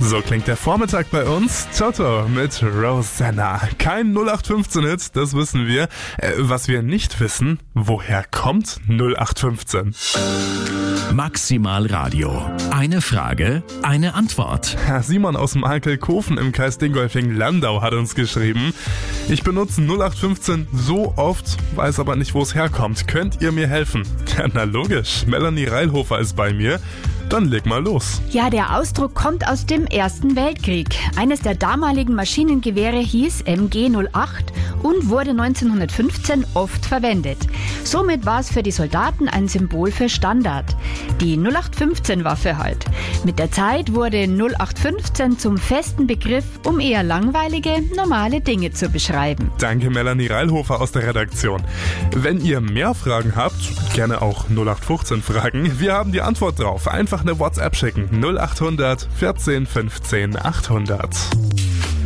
So klingt der Vormittag bei uns. Toto mit Rosanna. Kein 0815-Hit, das wissen wir. Was wir nicht wissen, woher kommt 0815? Maximal Radio. Eine Frage, eine Antwort. Herr Simon aus dem Alkelkofen im Kreis Dingolfing-Landau hat uns geschrieben: Ich benutze 0815 so oft, weiß aber nicht, wo es herkommt. Könnt ihr mir helfen? Ja, na logisch. Melanie Reilhofer ist bei mir. Dann leg mal los. Ja, der Ausdruck kommt aus dem Ersten Weltkrieg. Eines der damaligen Maschinengewehre hieß MG08 und wurde 1915 oft verwendet. Somit war es für die Soldaten ein Symbol für Standard. Die 0815-Waffe halt. Mit der Zeit wurde 0815 zum festen Begriff, um eher langweilige, normale Dinge zu beschreiben. Danke Melanie Reilhofer aus der Redaktion. Wenn ihr mehr Fragen habt, gerne auch 0815 fragen. Wir haben die Antwort drauf. Einfach eine WhatsApp schicken. 0800 14 15 800.